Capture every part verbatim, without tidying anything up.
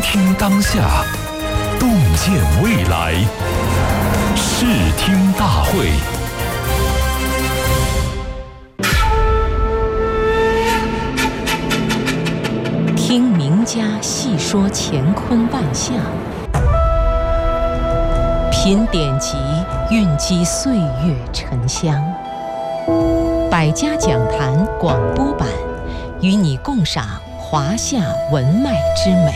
听当下，洞见未来。视听大会。 听名家细说乾坤万象，品典籍蕴积岁月沉香。百家讲坛广播版，与你共赏华夏文脉之美。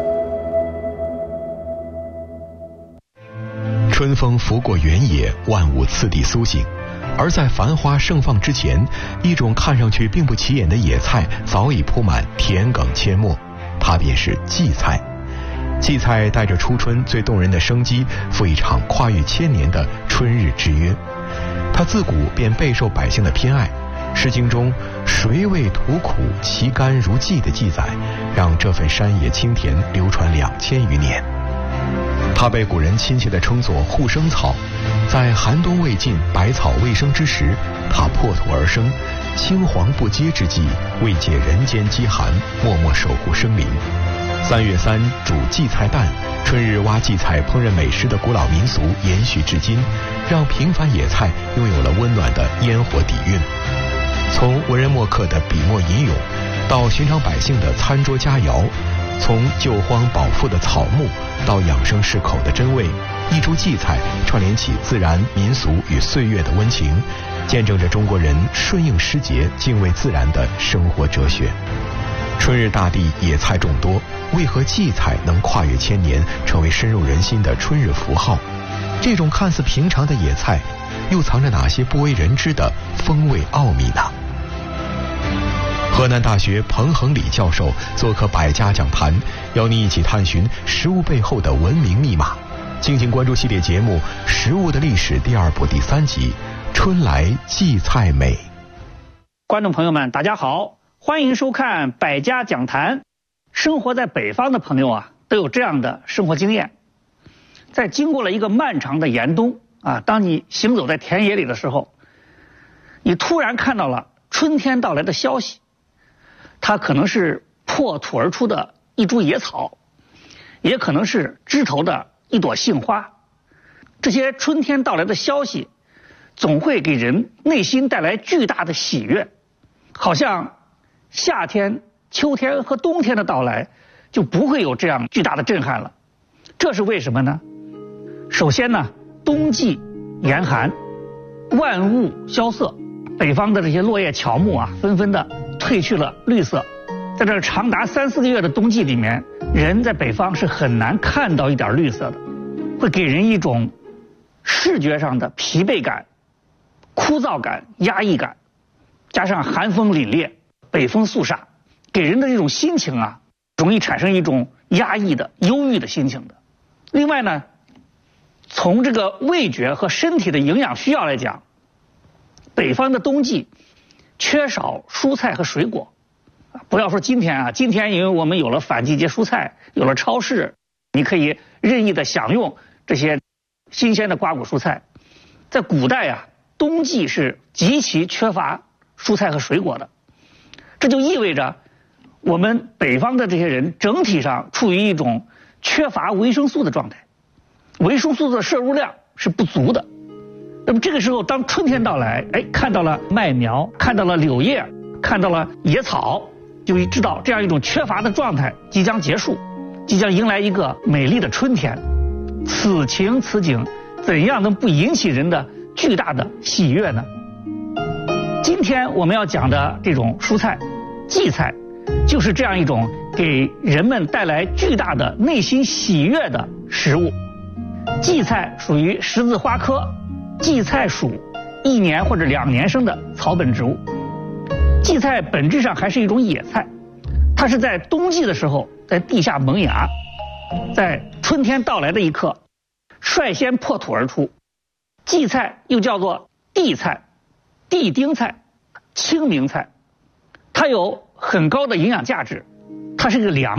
春风拂过原野，万物次第苏醒。而在繁花盛放之前，一种看上去并不起眼的野菜早已铺满田埂阡陌，它便是荠菜。荠菜带着初春最动人的生机，赴一场跨越千年的春日之约。它自古便备受百姓的偏爱，《诗经》中谁为土苦其甘如荠的记载，让这份山野清甜流传两千余年。它被古人亲切地称作护生草，在寒冬未尽、百草未生之时，它破土而生，青黄不接之际，慰藉人间饥寒，默默守护生灵。三月三煮荠菜蛋，春日挖荠菜烹饪美食的古老民俗延续至今，让平凡野菜拥有了温暖的烟火底蕴。从文人墨客的笔墨吟咏，到寻常百姓的餐桌佳肴，从救荒保富的草木到养生适口的真味，一株荠菜串联起自然、民俗与岁月的温情，见证着中国人顺应时节、敬畏自然的生活哲学。春日大地野菜众多，为何荠菜能跨越千年，成为深入人心的春日符号？这种看似平常的野菜，又藏着哪些不为人知的风味奥秘呢？河南大学彭恒礼教授做客百家讲坛，邀你一起探寻食物背后的文明密码。敬请关注系列节目《食物的历史》第二部第三集《春来荠菜美》。 观众朋友们，大家好，欢迎收看百家讲坛。生活在北方的朋友啊，都有这样的生活经验：在经过了一个漫长的严冬啊，当你行走在田野里的时候，你突然看到了春天到来的消息。它可能是破土而出的一株野草，也可能是枝头的一朵杏花。这些春天到来的消息，总会给人内心带来巨大的喜悦，好像夏天、秋天和冬天的到来就不会有这样巨大的震撼了。这是为什么呢？首先呢，冬季严寒，万物萧瑟，北方的这些落叶乔木啊，纷纷的褪去了绿色。在这长达三四个月的冬季里面，人在北方是很难看到一点绿色的，会给人一种视觉上的疲惫感、枯燥感、压抑感，加上寒风凛冽、北风肃杀，给人的这种心情啊，容易产生一种压抑的、忧郁的心情的。另外呢，从这个味觉和身体的营养需要来讲，北方的冬季缺少蔬菜和水果。不要说今天啊，今天因为我们有了反季节蔬菜，有了超市，你可以任意的享用这些新鲜的瓜果蔬菜。在古代啊，冬季是极其缺乏蔬菜和水果的，这就意味着我们北方的这些人整体上处于一种缺乏维生素的状态，维生素的摄入量是不足的。那么这个时候，当春天到来，哎，看到了麦苗，看到了柳叶，看到了野草，就知道这样一种缺乏的状态即将结束，即将迎来一个美丽的春天。此情此景，怎样能不引起人的巨大的喜悦呢？今天我们要讲的这种蔬菜，荠菜，就是这样一种给人们带来巨大的内心喜悦的食物。荠菜属于十字花科荠菜属一年或者两年生的草本植物。荠菜本质上还是一种野菜，它是在冬季的时候在地下萌芽，在春天到来的一刻率先破土而出。荠菜又叫做地菜、地丁菜、清明菜，它有很高的营养价值，它是个粮。